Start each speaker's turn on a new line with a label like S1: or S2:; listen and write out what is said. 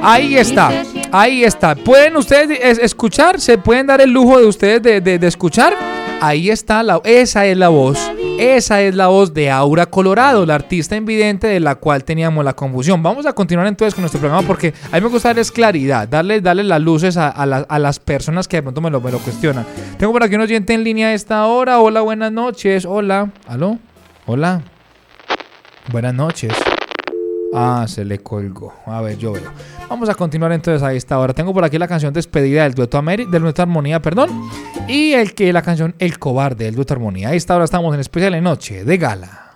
S1: Ahí está. ¿Pueden ustedes escuchar? ¿Se pueden dar el lujo de ustedes de escuchar? Ahí está, esa es la voz. Esa es la voz de Aura Colorado, la artista invidente de la cual teníamos la confusión. Vamos a continuar entonces con nuestro programa porque a mí me gusta darles claridad, darle las luces a las personas que de pronto me lo cuestionan. Tengo por aquí un oyente en línea a esta hora. Hola, buenas noches. Hola. ¿Aló? Hola. Buenas noches. Ah, se le colgó. A ver, yo veo. Vamos a continuar entonces a esta hora. Tengo por aquí la canción Despedida del dueto Armonía, y la canción El Cobarde del dueto Armonía. A esta hora estamos en especial en Noche de Gala.